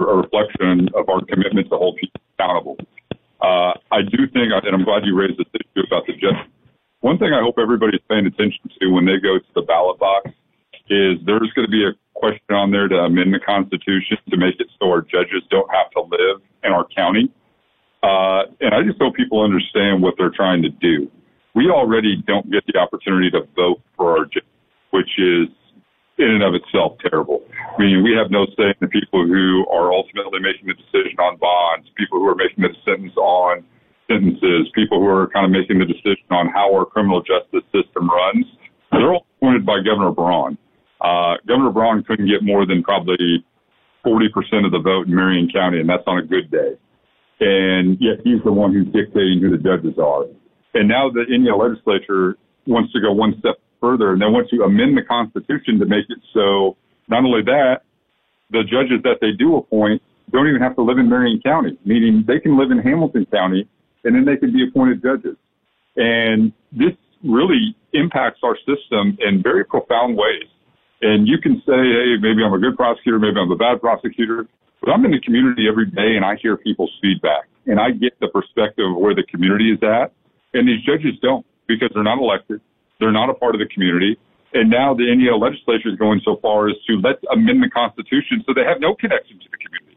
a reflection of our commitment to hold people accountable. I do think, and I'm glad you raised this issue about the judge. One thing I hope everybody's paying attention to when they go to the ballot box is there's going to be a question on there to amend the Constitution to make it so our judges don't have to live in our county. And I just hope people understand what they're trying to do. We already don't get the opportunity to vote for our judges, which is in and of itself terrible. I mean, we have no say in the people who are ultimately making the decision on bonds, people who are making the decisions on sentences, people who are kind of making the decision on how our criminal justice system runs. They're all appointed by Governor Braun. Governor Braun couldn't get more than probably 40% of the vote in Marion County, and that's on a good day. And yet he's the one who's dictating who the judges are. And now the Indiana legislature wants to go one step further, and they want to amend the Constitution to make it so not only that, the judges that they do appoint don't even have to live in Marion County, meaning they can live in Hamilton County, and then they can be appointed judges. And this really impacts our system in very profound ways. And you can say, hey, maybe I'm a good prosecutor, maybe I'm a bad prosecutor, but I'm in the community every day and I hear people's feedback. And I get the perspective of where the community is at. And these judges don't, because they're not elected. They're not a part of the community. And now the Indiana legislature is going so far as to let's amend the Constitution so they have no connection to the community.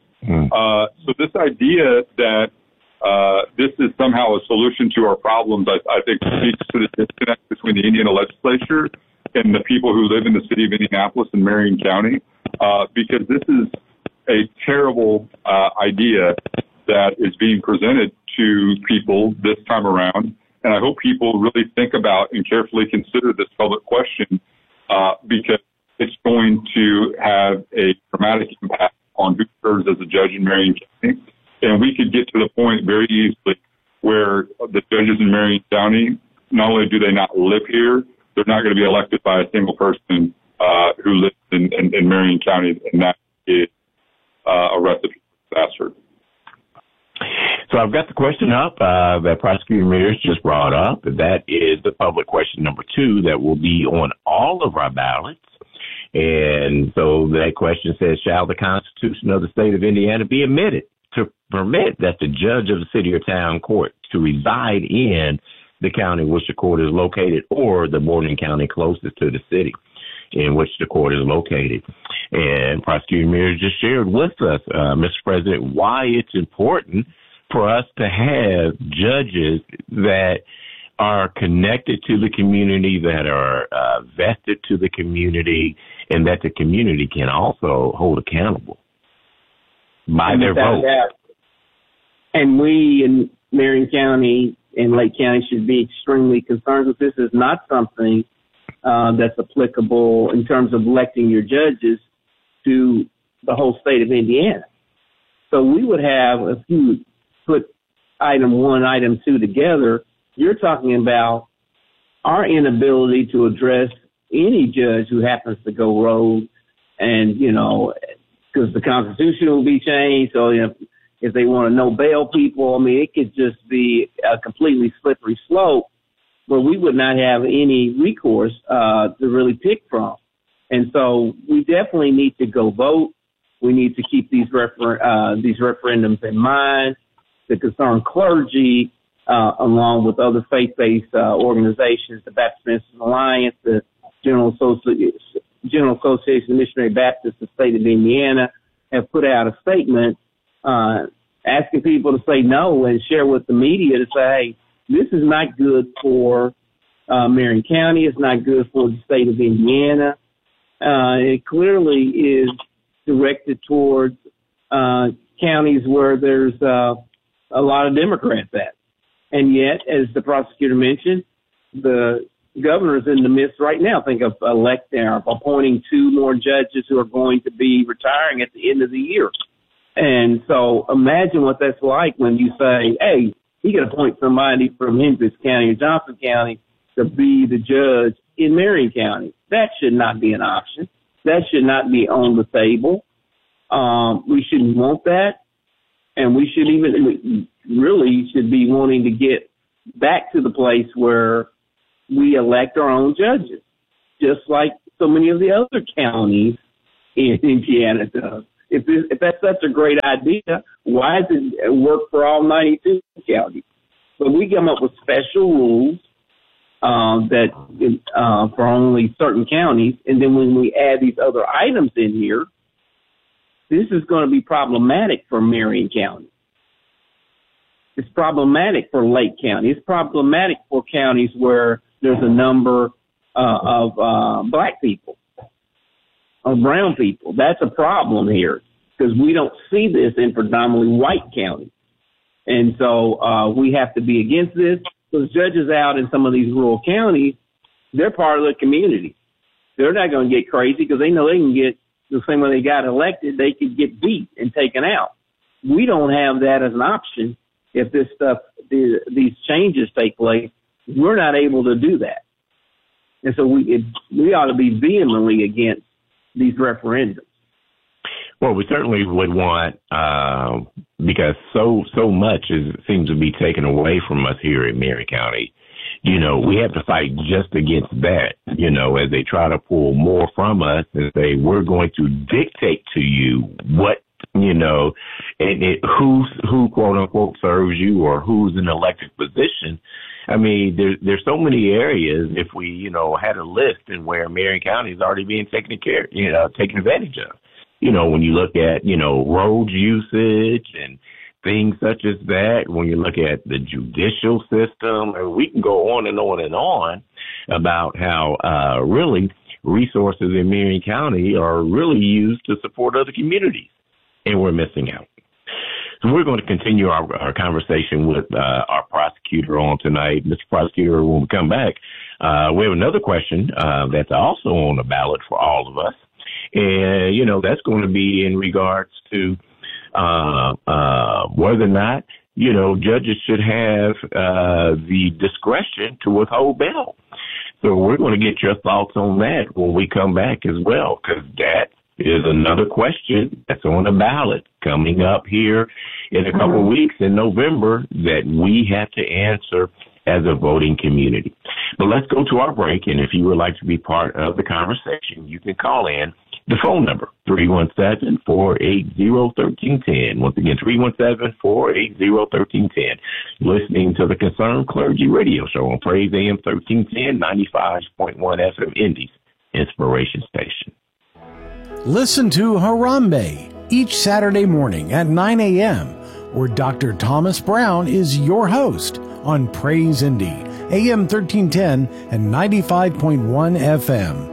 So this idea that this is somehow a solution to our problems, I think speaks to the disconnect between the Indiana legislature and the people who live in the city of Indianapolis and Marion County, because this is a terrible idea that is being presented to people this time around. And I hope people really think about and carefully consider this public question because it's going to have a dramatic impact on who serves as a judge in Marion County. And we could get to the point very easily where the judges in Marion County, not only do they not live here, they're not going to be elected by a single person who lives in Marion County, and that is a recipe for disaster. So I've got the question up that Prosecutor Mears just brought up. That is the public question number 2 that will be on all of our ballots. And so that question says, shall the Constitution of the state of Indiana be amended to permit that the judge of the city or town court to reside in the county in which the court is located or the bordering county closest to the city in which the court is located? And Prosecutor Mears just shared with us, Mr. President, why it's important for us to have judges that are connected to the community, that are vested to the community, and that the community can also hold accountable by their vote. And we in Marion County and Lake County should be extremely concerned with this. Is not something that's applicable in terms of electing your judges to the whole state of Indiana. So we would have, if you put item 1, item 2 together, you're talking about our inability to address any judge who happens to go rogue, and, you know, because the Constitution will be changed. So if they want to no bail people, I mean, it could just be a completely slippery slope where we would not have any recourse to really pick from. And so we definitely need to go vote. We need to keep these referendums in mind. The concerned clergy, along with other faith-based organizations, the Baptist Ministers Alliance, the General Association of Missionary Baptists, the state of Indiana, have put out a statement asking people to say no and share with the media to say, hey, this is not good for Marion County. It's not good for the state of Indiana. It clearly is directed towards counties where there's a lot of Democrats at. And yet, as the prosecutor mentioned, the governor's in the midst right now, think of appointing 2 more judges who are going to be retiring at the end of the year. And so imagine what that's like when you say, hey, he can appoint somebody from Hendricks County or Johnson County to be the judge in Marion County. That should not be an option. That should not be on the table. We shouldn't want that. And we should really be wanting to get back to the place where we elect our own judges, just like so many of the other counties in Indiana does. If that's such a great idea, why does it work for all 92 counties? So we come up with special rules that for only certain counties, and then when we add these other items in here, this is going to be problematic for Marion County. It's problematic for Lake County. It's problematic for counties where there's a number of black people, of brown people. That's a problem here because we don't see this in predominantly white counties. And so we have to be against this. Those judges out in some of these rural counties, they're part of the community. They're not going to get crazy because they know they can get the same way they got elected, they could get beat and taken out. We don't have that as an option. If this stuff, these changes take place, we're not able to do that. And so we ought to be vehemently against these referendums. Well, we certainly would want, because so much seems to be taken away from us here in Marion County. You know, we have to fight just against that, you know, as they try to pull more from us and say, we're going to dictate to you what, you know, and who quote unquote serves you or who's in an elected position. I mean, there's so many areas if we, you know, had a list and where Marion County is already being taken advantage of. You know, when you look at, you know, road usage and things such as that, when you look at the judicial system, and we can go on and on and on about how really resources in Marion County are really used to support other communities, and we're missing out. So we're going to continue our conversation with our prosecutor on tonight. Mr. Prosecutor, when we come back, we have another question that's also on the ballot for all of us. And, you know, that's going to be in regards to whether or not, you know, judges should have the discretion to withhold bail. So we're going to get your thoughts on that when we come back as well, because that is another question that's on the ballot coming up here in a couple of weeks in November that we have to answer as a voting community. But let's go to our break, and if you would like to be part of the conversation, you can call in. The phone number, 317-480-1310. Once again, 317-480-1310. Listening to the Concerned Clergy Radio Show on Praise AM 1310, 95.1 FM Indy's Inspiration Station. Listen to Harambe each Saturday morning at 9 a.m., where Dr. Thomas Brown is your host on Praise Indy, AM 1310 and 95.1 FM.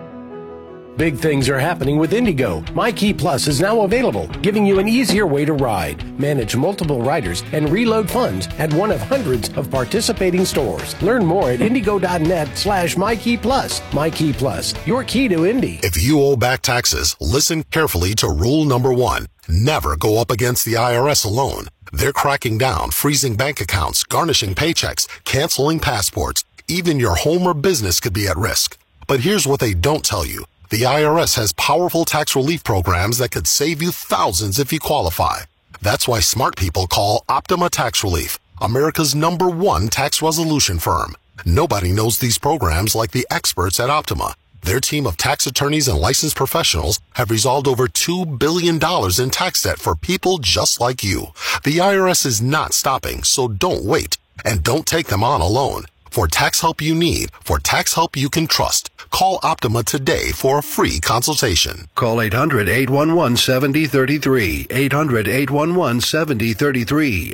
Big things are happening with Indigo. MyKey Plus is now available, giving you an easier way to ride, manage multiple riders, and reload funds at one of hundreds of participating stores. Learn more at indigo.net/MyKeyPlus. MyKey Plus, your key to Indy. If you owe back taxes, listen carefully to rule number 1. Never go up against the IRS alone. They're cracking down, freezing bank accounts, garnishing paychecks, canceling passports. Even your home or business could be at risk. But here's what they don't tell you. The IRS has powerful tax relief programs that could save you thousands if you qualify. That's why smart people call Optima Tax Relief, America's #1 tax resolution firm. Nobody knows these programs like the experts at Optima. Their team of tax attorneys and licensed professionals have resolved over $2 billion in tax debt for people just like you. The IRS is not stopping, so don't wait. And don't take them on alone. For tax help you need, for tax help you can trust, call Optima today for a free consultation. Call 800-811-7033, 800-811-7033,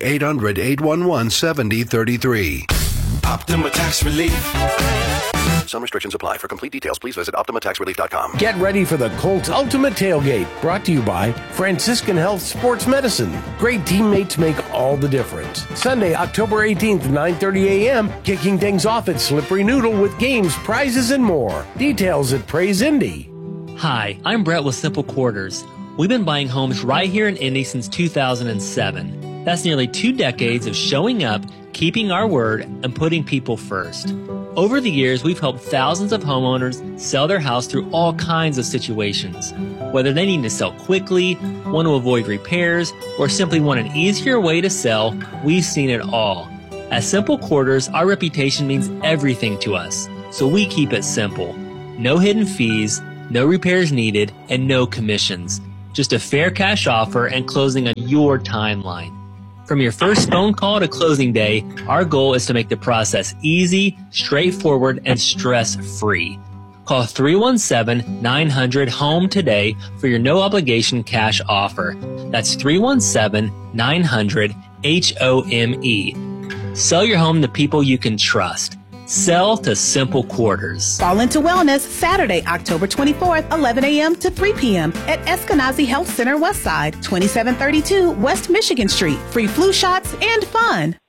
800-811-7033. Optima Tax Relief. Some restrictions apply. For complete details, please visit OptimaTaxRelief.com. Get ready for the Colts Ultimate Tailgate, brought to you by Franciscan Health Sports Medicine. Great teammates make all the difference. Sunday, October 18th, 9:30 a.m., kicking things off at Slippery Noodle with games, prizes, and more. Details at Praise Indy. Hi, I'm Brett with Simple Quarters. We've been buying homes right here in Indy since 2007. That's nearly 2 decades of showing up, keeping our word, and putting people first. Over the years, we've helped thousands of homeowners sell their house through all kinds of situations. Whether they need to sell quickly, want to avoid repairs, or simply want an easier way to sell, we've seen it all. At Simple Quarters, our reputation means everything to us, so we keep it simple. No hidden fees, no repairs needed, and no commissions. Just a fair cash offer and closing on your timeline. From your first phone call to closing day, our goal is to make the process easy, straightforward, and stress-free. Call 317-900-HOME today for your no-obligation cash offer. That's 317-900-HOME. Sell your home to people you can trust. Sell to Simple Quarters. Fall into Wellness, Saturday, October 24th, 11 a.m. to 3 p.m. at Eskenazi Health Center Westside, 2732 West Michigan Street. Free flu shots and fun.